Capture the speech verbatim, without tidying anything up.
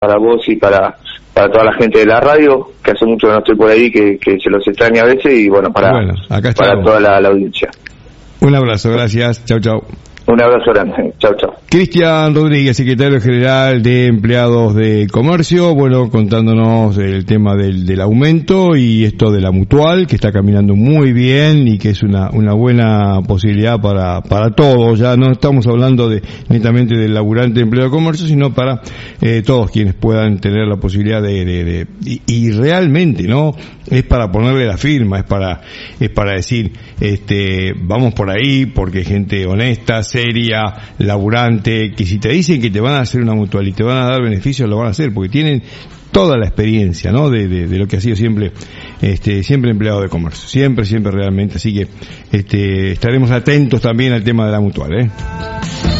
para vos y para para toda la gente de la radio, que hace mucho que no estoy por ahí, que, que se los extraña a veces, y bueno, para, bueno, acá para toda la, la audiencia. Un abrazo, gracias, chau chau. Un abrazo grande, chau chau. Cristian Rodríguez, secretario general de Empleados de Comercio, bueno, contándonos el tema del, del aumento y esto de la mutual, que está caminando muy bien y que es una, una buena posibilidad para, para todos. Ya no estamos hablando de netamente del laburante de empleado de comercio, sino para eh, todos quienes puedan tener la posibilidad de, de, de y, y realmente, ¿no? Es para ponerle la firma, es para, es para decir, este, vamos por ahí, porque hay gente honesta, seria, laburante, que si te dicen que te van a hacer una mutual y te van a dar beneficios, lo van a hacer, porque tienen toda la experiencia, ¿no? De, de, de lo que ha sido siempre, este, siempre empleado de comercio, siempre, siempre realmente, así que, este, estaremos atentos también al tema de la mutual, ¿eh?